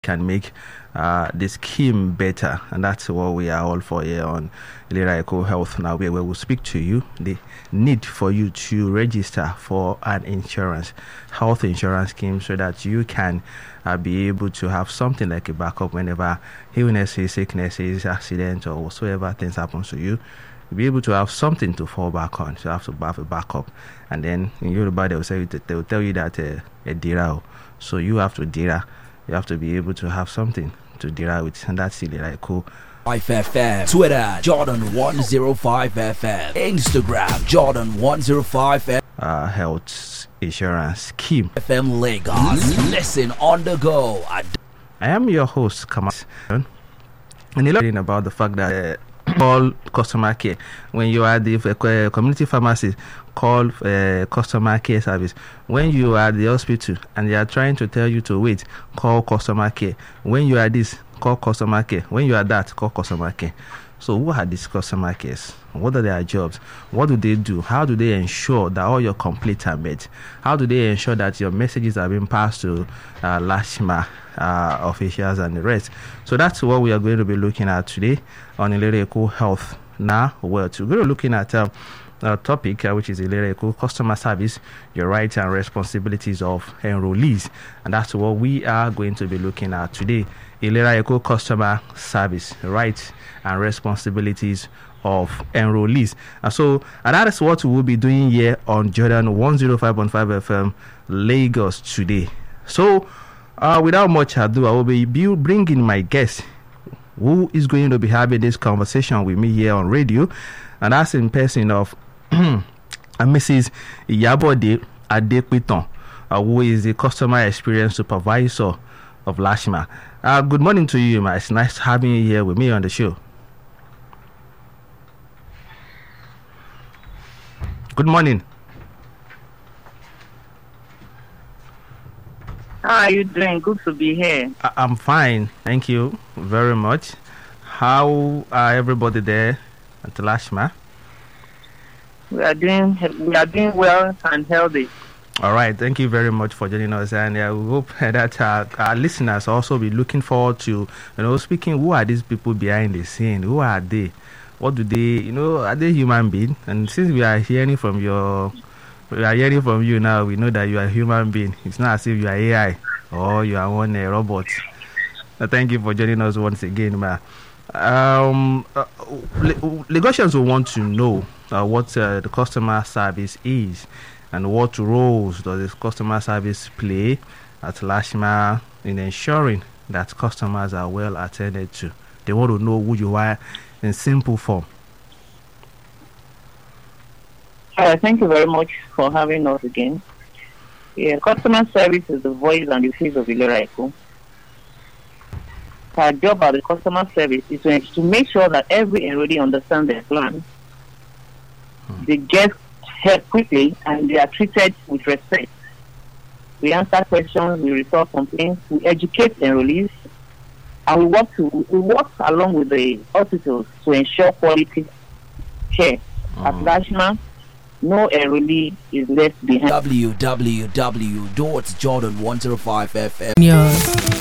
can make the scheme better, and that's what we are all for here on Ilera Eco Health Now, where we will speak to you the need for you to register for an health insurance scheme, so that you can be able to have something like a backup whenever illnesses, sicknesses, accidents, or whatsoever things happen to you. You'll be able to have something to fall back on. So you have to have a backup, and then in Yoruba they will tell you that a dira. So you have to dira. You have to be able to have something to derive with, and that's really like cool. 5FM, Twitter, Jordan105FM, Instagram, Jordan105FM, health insurance scheme. FM Lagos, listen on the go. I am your host, Kamal, and you're learning about the fact that call customer care when you are the community pharmacy. Call customer care service. When you are at the hospital and they are trying to tell you to wait, call customer care. When you are this, call customer care. When you are that, call customer care. So who are these customer cares? What are their jobs? What do they do? How do they ensure that all your complaints are met? How do they ensure that your messages are being passed to LASHMA officials and the rest? So that's what we are going to be looking at today on Ilera Eco Health Now. We're going to be looking at topic which is Ilera Eco customer service, your rights and responsibilities of enrollees, and that's what we are going to be looking at today. Ilera Eco customer service, rights and responsibilities of enrollees. And that is what we will be doing here on Jordan 105.5 FM Lagos today. So without much ado, I will be bringing my guest who is going to be having this conversation with me here on radio, and that's in person of Mrs. Iyabode Adepiton, who is the customer experience supervisor of LASHMA. Good morning to you, ma. It's nice having you here with me on the show. Good morning. How are you doing? Good to be here. I'm fine. Thank you very much. How are everybody there at LASHMA? We are doing well and healthy. All right. Thank you very much for joining us, and we hope that our listeners also be looking forward to, speaking. Who are these people behind the scene? Who are they? What do they? Are they human beings? And since we are hearing from you now, we know that you are a human being. It's not as if you are AI or you are one robot. Thank you for joining us once again, ma. Lagosians will want to know what the customer service is, and what roles does this customer service play at LASHMA in ensuring that customers are well attended to. They want to know who you are in simple form. Thank you very much for having us again. Yeah, customer service is the voice and the face of Ilera Eco. Our job at the customer service is to make sure that every enrollee understands their plan. They get help quickly and they are treated with respect. We answer questions, we resolve complaints, we educate enrollees, and we work along with the hospitals to ensure quality care. At LASHMA, no enrollee is left behind. www.jordan105fm. Yes.